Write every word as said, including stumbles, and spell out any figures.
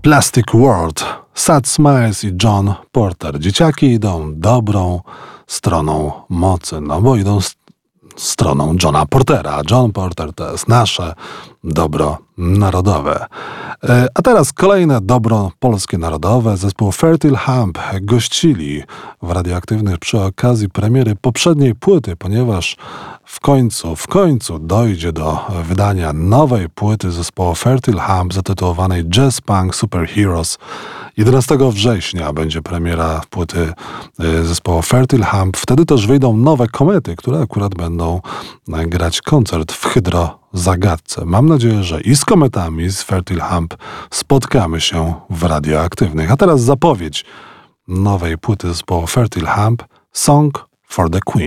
Plastic World, Sad Smiles i John Porter. Dzieciaki idą dobrą stroną mocy, no bo idą st- stroną Johna Portera. John Porter to jest nasze dobro narodowe. E, a teraz kolejne dobro polskie narodowe. Zespół Fertile Hump gościli w Radioaktywnych przy okazji premiery poprzedniej płyty, ponieważ w końcu, w końcu dojdzie do wydania nowej płyty zespołu Fertile Hump zatytułowanej Jazz Punk Superheroes. jedenastego września będzie premiera płyty zespołu Fertile Hump. Wtedy też wyjdą nowe Komety, które akurat będą grać koncert w Hydrozagadce. Mam nadzieję, że i z Kometami, z Fertile Hump spotkamy się w Radioaktywnych. A teraz zapowiedź nowej płyty zespołu Fertile Hump, Song for the Queen.